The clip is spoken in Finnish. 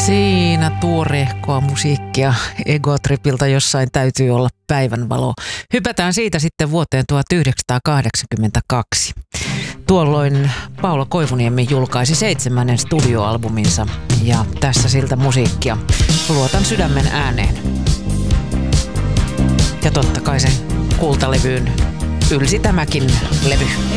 Siinä tuoreehkoa musiikkia Egotripilta, jossain täytyy olla päivänvalo. Hypätään siitä sitten vuoteen 1982. Tuolloin Paula Koivuniemi julkaisi 7. studioalbuminsa ja tässä siltä musiikkia Luotan sydämen ääneen. Ja totta kai sen kultalevyyn ylsi tämäkin levy.